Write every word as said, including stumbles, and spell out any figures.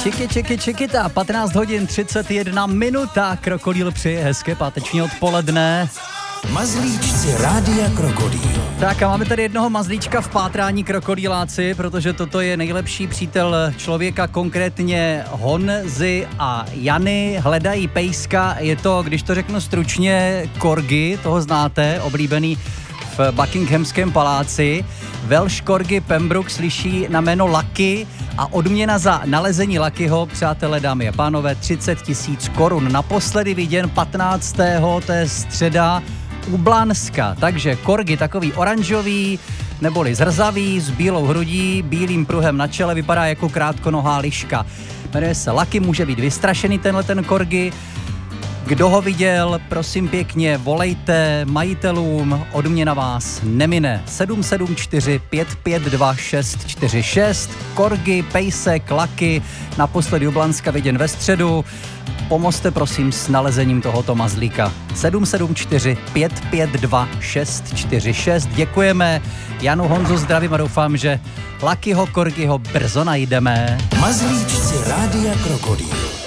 Čiky, čiky, čikita, patnáct hodin třicet jedna minuta, Krokodýl přeje hezké páteční odpoledne. Mazlíčci Rádia Krokodýl. Tak a máme tady jednoho mazlíčka v pátrání krokodýláci, protože toto je nejlepší přítel člověka, konkrétně Honzy a Jany. Hledají pejska, je to, když to řeknu stručně, korgi, toho znáte, oblíbený v Buckinghamském paláci. Welsh Corgi Pembroke slyší na jméno Lucky a odměna za nalezení Luckyho, přátelé, dámy a pánové, třicet tisíc korun. Naposledy viděn patnáctého to je středa, u Blanska. Takže korgi takový oranžový, neboli zrzavý, s bílou hrudí, bílým pruhem na čele, vypadá jako krátkonohá liška. Jmenuje se Lucky, může být vystrašený tenhle ten korgi. Kdo ho viděl, prosím pěkně, volejte majitelům, odměna vás nemine. sedm sedm čtyři pět pět dva šest čtyři šest, korgi, pejsek, Lucky, naposledy u Blanska viděn ve středu. Pomozte prosím s nalezením tohoto mazlíka. sedm sedm čtyři pět pět dva šest čtyři šest. Děkujeme. Janu, Honzu zdravím a doufám, že Luckyho korgiho brzo najdeme. Mazlíčci Rádia Krokodýl.